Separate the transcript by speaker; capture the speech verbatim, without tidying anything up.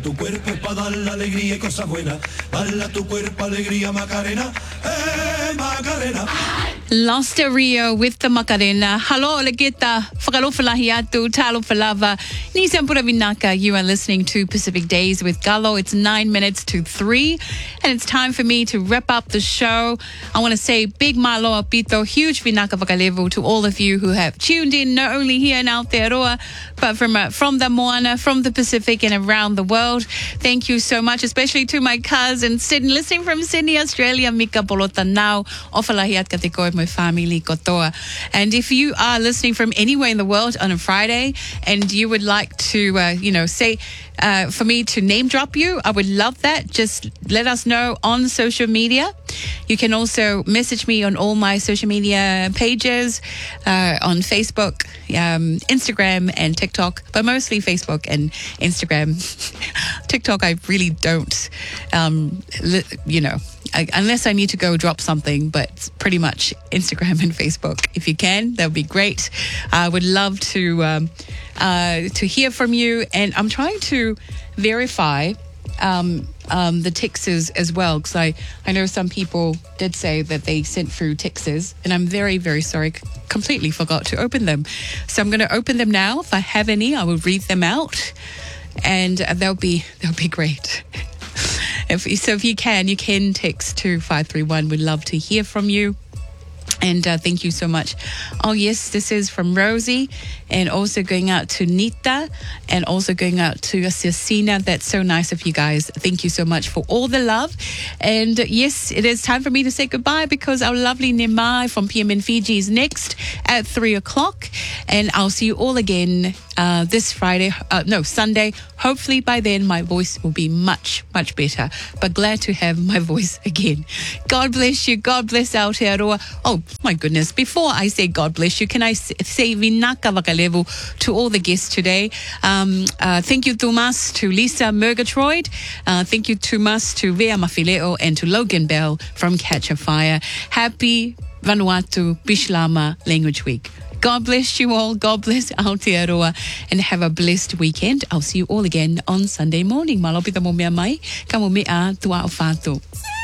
Speaker 1: Tu cuerpo es para dar la alegría y cosas buenas. Dale a tu cuerpo alegría, Macarena. Eh, Macarena.
Speaker 2: Lost Rio with the Macarena. Hello, Legita. Whakalofalahiatu, talo falava. Nisampura vinaka. You are listening to Pacific Days with Gallo. It's nine minutes to three. And it's time for me to wrap up the show. I want to say big malo apito, huge vinaka vakalevu to all of you who have tuned in, not only here in Aotearoa, but from uh, from the Moana, from the Pacific and around the world. Thank you so much, especially to my cousin Sydney, listening from Sydney, Australia, Mika Polota now, Ofalahiat Katikoy, my family, Kotoa. And if you are listening from anywhere in the world on a Friday and you would like to, uh, you know, say, uh, for me to name drop you, I would love that. Just let us know on social media. You can also message me on all my social media pages, uh, on Facebook, um, Instagram and TikTok, but mostly Facebook and Instagram. TikTok, I really don't, um, li- you know, I, unless I need to go drop something, but pretty much Instagram and Facebook. If you can, that would be great. I would love to um, uh, to hear from you, and I'm trying to verify um, um, the texts as well, because I, I know some people did say that they sent through texts, and I'm very, very sorry, c- completely forgot to open them. So I'm going to open them now. If I have any, I will read them out, and uh, they'll be they'll be great. If, so if you can, you can text two five three one. We'd love to hear from you. And uh, thank you so much. Oh, yes, this is from Rosie, and also going out to Nita, and also going out to Cecina. That's so nice of you guys. Thank you so much for all the love. And uh, yes, it is time for me to say goodbye, because our lovely Nimai from P M N Fiji is next at three o'clock. And I'll see you all again uh, this Friday, uh, no, Sunday. Hopefully by then my voice will be much, much better. But glad to have my voice again. God bless you. God bless Aotearoa. Oh, my goodness. Before I say God bless you, can I say Vinaka Vakalevu to all the guests today? Um, uh, thank you, Tumas, to Lisa Murgatroyd. Uh, thank you, Tumas, to Vea Mafileo, and to Logan Bell from Catch a Fire. Happy Vanuatu Bishlama Language Week. God bless you all. God bless Aotearoa, and have a blessed weekend. I'll see you all again on Sunday morning. Malopita mo mea mai, ka mo mea tua o whātou.